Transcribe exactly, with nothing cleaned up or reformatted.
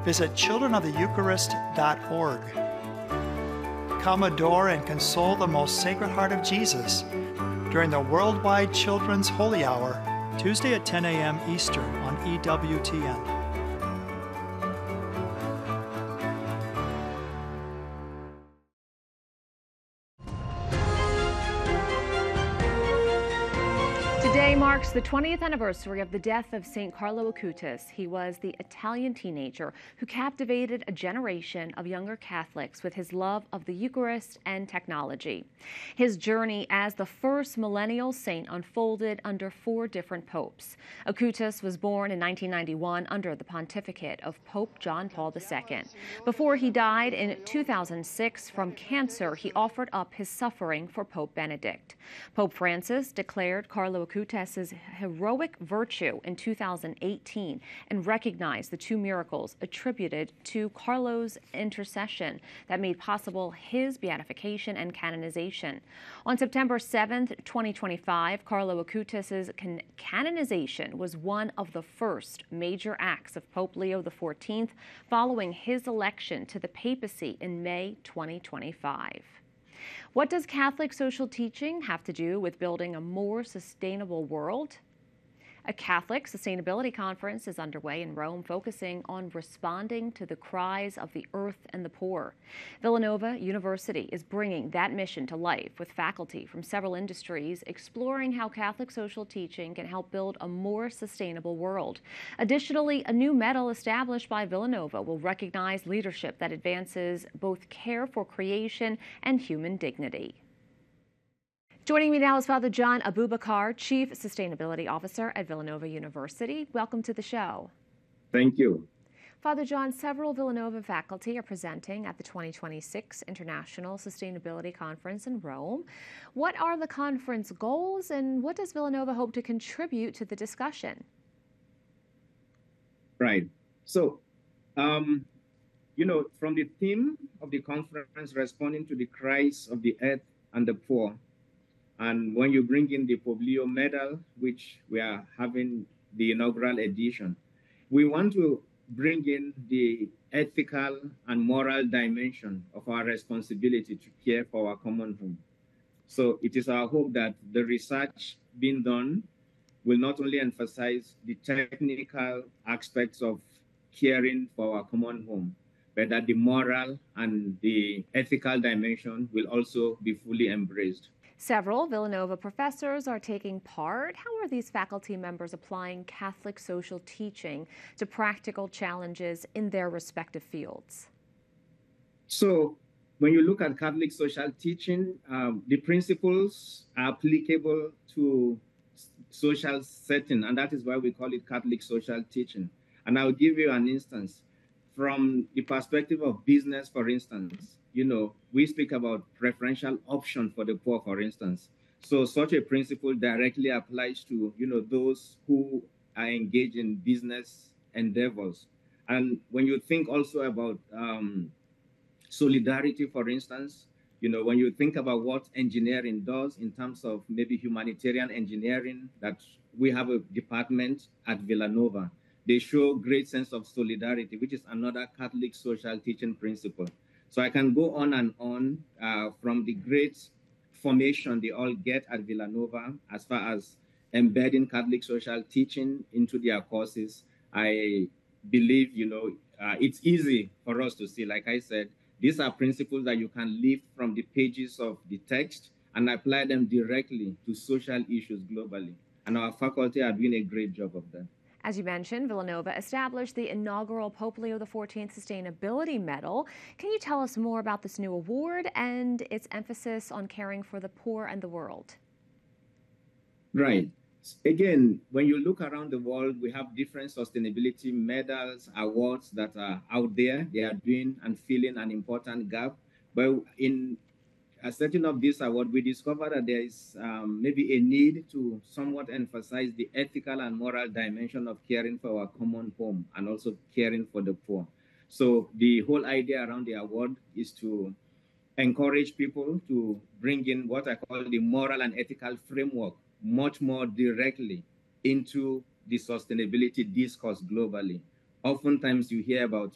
visit children of the eucharist dot org. Come adore and console the most Sacred Heart of Jesus during the Worldwide Children's Holy Hour, Tuesday at ten a.m. Eastern on E W T N. Today marks the twentieth anniversary of the death of Saint Carlo Acutis. He was the Italian teenager who captivated a generation of younger Catholics with his love of the Eucharist and technology. His journey as the first millennial saint unfolded under four different popes. Acutis was born in nineteen ninety-one under the pontificate of Pope John Paul the Second. Before he died in two thousand six from cancer, he offered up his suffering for Pope Benedict. Pope Francis declared Carlo Acutis' heroic virtue in two thousand eighteen and recognized the two miracles attributed to Carlo's intercession that made possible his beatification and canonization. On September seventh, twenty twenty-five, Carlo Acutis' can canonization was one of the first major acts of Pope Leo the fourteenth following his election to the papacy in May twenty twenty-five. What does Catholic social teaching have to do with building a more sustainable world? A Catholic sustainability conference is underway in Rome focusing on responding to the cries of the earth and the poor. Villanova University is bringing that mission to life with faculty from several industries exploring how Catholic social teaching can help build a more sustainable world. Additionally, a new medal established by Villanova will recognize leadership that advances both care for creation and human dignity. Joining me now is Father John Abubakar, Chief Sustainability Officer at Villanova University. Welcome to the show. Thank you. Father John, several Villanova faculty are presenting at the twenty twenty-six International Sustainability Conference in Rome. What are the conference goals and what does Villanova hope to contribute to the discussion? Right. So, um, you know, from the theme of the conference, responding to the cries of the earth and the poor, and when you bring in the Pope Leo medal, which we are having the inaugural edition, we want to bring in the ethical and moral dimension of our responsibility to care for our common home. So it is our hope that the research being done will not only emphasize the technical aspects of caring for our common home, but that the moral and the ethical dimension will also be fully embraced. Several Villanova professors are taking part. How are these faculty members applying Catholic social teaching to practical challenges in their respective fields? So when you look at Catholic social teaching, um, the principles are applicable to social setting, and that is why we call it Catholic social teaching. And I'll give you an instance. From the perspective of business, for instance, you know, we speak about preferential option for the poor, for instance. So such a principle directly applies to, you know, those who are engaged in business endeavors. And when you think also about um, solidarity, for instance, you know, when you think about what engineering does in terms of maybe humanitarian engineering, that we have a department at Villanova. They show great sense of solidarity, which is another Catholic social teaching principle. So I can go on and on uh, from the great formation they all get at Villanova as far as embedding Catholic social teaching into their courses. I believe, you know, uh, it's easy for us to see, like I said, these are principles that you can lift from the pages of the text and apply them directly to social issues globally. And our faculty are doing a great job of that. As you mentioned, Villanova established the inaugural Pope Leo the fourteenth Sustainability Medal. Can you tell us more about this new award and its emphasis on caring for the poor and the world? Right. Again, when you look around the world, we have different sustainability medals, awards that are out there. They are doing and filling an important gap. But in Uh, setting up this award, we discovered that there is um, maybe a need to somewhat emphasize the ethical and moral dimension of caring for our common home and also caring for the poor. So the whole idea around the award is to encourage people to bring in what I call the moral and ethical framework much more directly into the sustainability discourse globally. Oftentimes you hear about